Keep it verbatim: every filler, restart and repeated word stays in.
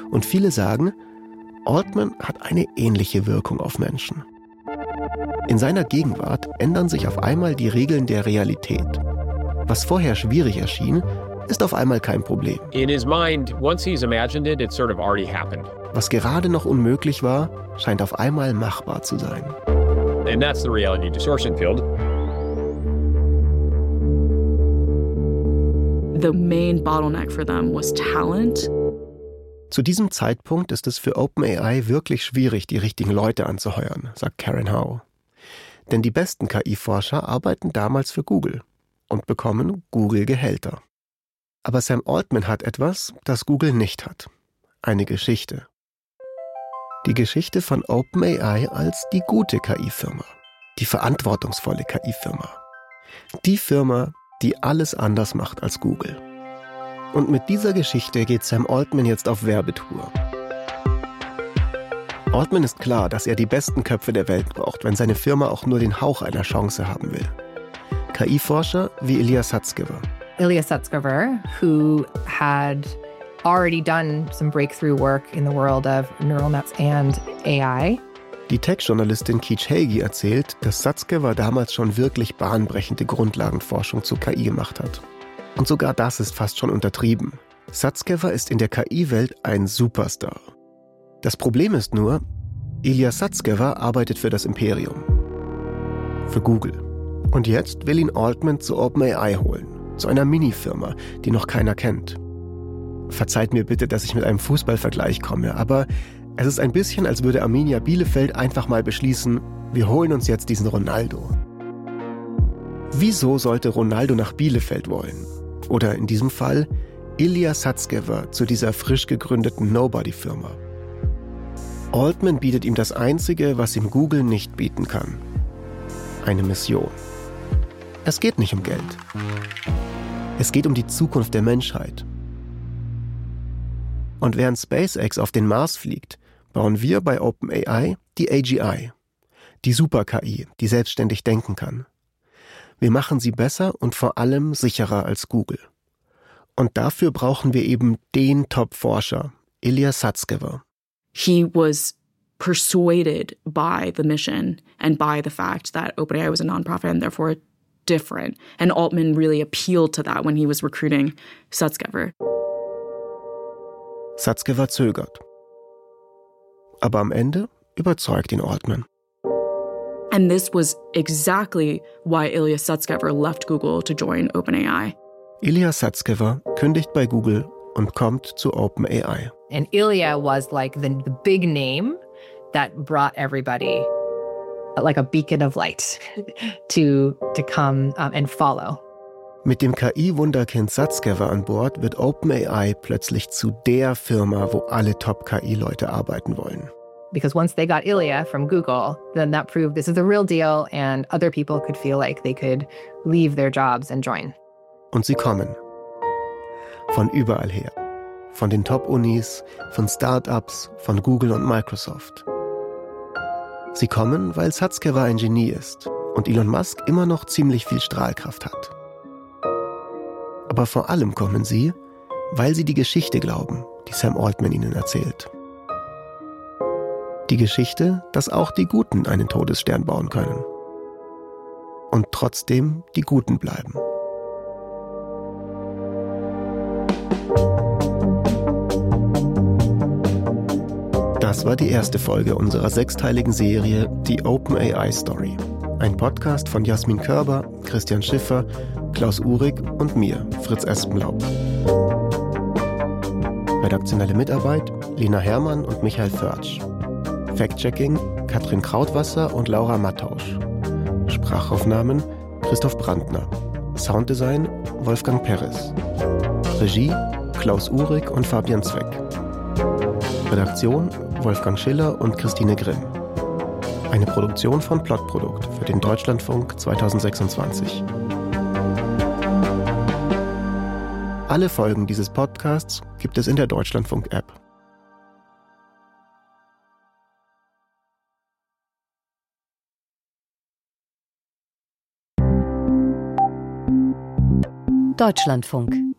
Und viele sagen, Altman hat eine ähnliche Wirkung auf Menschen. In seiner Gegenwart ändern sich auf einmal die Regeln der Realität. Was vorher schwierig erschien, ist auf einmal kein Problem. In his mind, once he's imagined it, it's sort of already happened. Was gerade noch unmöglich war, scheint auf einmal machbar zu sein. And that's the reality distortion field. The main bottleneck for them was talent. Zu diesem Zeitpunkt ist es für OpenAI wirklich schwierig, die richtigen Leute anzuheuern, sagt Karen Howe. Denn die besten K I-Forscher arbeiten damals für Google und bekommen Google-Gehälter. Aber Sam Altman hat etwas, das Google nicht hat. Eine Geschichte. Die Geschichte von OpenAI als die gute K I-Firma. Die verantwortungsvolle K I-Firma. Die Firma, die alles anders macht als Google. Und mit dieser Geschichte geht Sam Altman jetzt auf Werbetour. Altman ist klar, dass er die besten Köpfe der Welt braucht, wenn seine Firma auch nur den Hauch einer Chance haben will. K I-Forscher wie Ilya Sutskever. Ilya Sutskever, who had already done some breakthrough work in the world of neural nets and A I. Die Tech-Journalistin Keech Hagee erzählt, dass Sutskever damals schon wirklich bahnbrechende Grundlagenforschung zur K I gemacht hat. Und sogar das ist fast schon untertrieben. Sutskever ist in der K I-Welt ein Superstar. Das Problem ist nur, Ilya Sutskever arbeitet für das Imperium. Für Google. Und jetzt will ihn Altman zu OpenAI holen. Zu einer Mini-Firma, die noch keiner kennt. Verzeiht mir bitte, dass ich mit einem Fußballvergleich komme, aber es ist ein bisschen, als würde Arminia Bielefeld einfach mal beschließen, wir holen uns jetzt diesen Ronaldo. Wieso sollte Ronaldo nach Bielefeld wollen? Oder in diesem Fall Ilya Sutskever zu dieser frisch gegründeten Nobody-Firma. Altman bietet ihm das Einzige, was ihm Google nicht bieten kann. Eine Mission. Es geht nicht um Geld. Es geht um die Zukunft der Menschheit. Und während SpaceX auf den Mars fliegt, bauen wir bei OpenAI die A G I, die Super-K I, die selbstständig denken kann. Wir machen sie besser und vor allem sicherer als Google. Und dafür brauchen wir eben den Top-Forscher, Ilya Sutskever. He was persuaded by the mission and by the fact that OpenAI was a nonprofit and therefore different. And Altman really appealed to that when he was recruiting Sutskever. Sutskever zögert. Aber am Ende überzeugt ihn Altman. And this was exactly why Ilya Sutskever left Google to join OpenAI. Ilya Sutskever kündigt bei Google und kommt zu OpenAI. And Ilya was like the, the big name that brought everybody like a beacon of light to, to come um, and follow. Mit dem K I-Wunderkind Sutskever an Bord wird OpenAI plötzlich zu der Firma, wo alle Top-K I-Leute arbeiten wollen. Because once they got Ilya from Google, then that proved this is the real deal and other people could feel like they could leave their jobs and join. Und sie kommen. Von überall her. Von den Top-Unis, von Start-ups, von Google und Microsoft. Sie kommen, weil Sutskever ein Genie ist und Elon Musk immer noch ziemlich viel Strahlkraft hat. Aber vor allem kommen sie, weil sie die Geschichte glauben, die Sam Altman ihnen erzählt. Die Geschichte, dass auch die Guten einen Todesstern bauen können. Und trotzdem die Guten bleiben. Das war die erste Folge unserer sechsteiligen Serie Die OpenAI Story. Ein Podcast von Jasmin Körber, Christian Schiffer, Klaus Uhrig und mir, Fritz Espenlaub. Redaktionelle Mitarbeit Lena Herrmann und Michael Förtsch. Fact-Checking Katrin Krautwasser und Laura Mattausch. Sprachaufnahmen Christoph Brandner. Sounddesign Wolfgang Perez. Regie Klaus Uhrig und Fabian Zweck. Redaktion Wolfgang Schiller und Christine Grimm. Eine Produktion von Plotprodukt für den Deutschlandfunk zweitausendsechsundzwanzig. Alle Folgen dieses Podcasts gibt es in der Deutschlandfunk-App. Deutschlandfunk.